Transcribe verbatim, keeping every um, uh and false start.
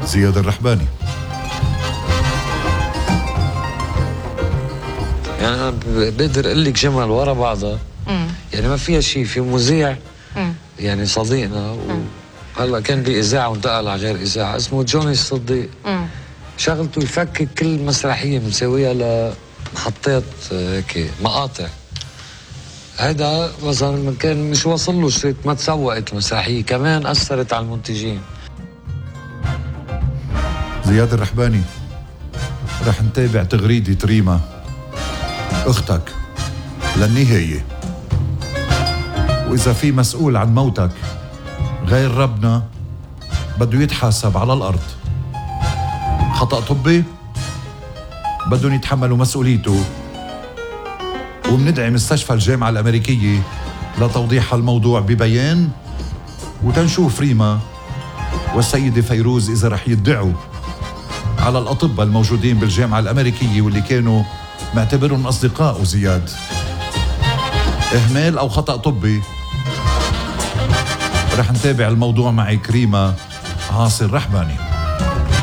زياد الرحباني. يعني أنا بقدر أقول لك جمل ورا بعضها، يعني ما فيها شيء. في مذيع يعني صديقنا وهلا كان بإذاعة وانتقل على غير إذاعة اسمه جوني الصديق، شغلته يفكك كل مسرحية مسويها لمحطات هيك مقاطع. هذا مثلا كان مش واصل له شريط، ما تسوقت المسرحية، كمان أثرت على المنتجين. زياد الرحباني، رح نتابع تغريدة ريما أختك للنهاية، وإذا في مسؤول عن موتك غير ربنا بده يتحاسب على الأرض. خطأ طبي بدهم يتحملوا مسؤوليته، ومندعي مستشفى الجامعة الأمريكية لتوضيح الموضوع ببيان، وتنشوف ريما والسيدة فيروز إذا رح يدعوا على الأطباء الموجودين بالجامعة الأمريكية واللي كانوا معتبرهم أصدقاء زياد إهمال أو خطأ طبي. رح نتابع الموضوع معي كريمة عاصي الرحباني.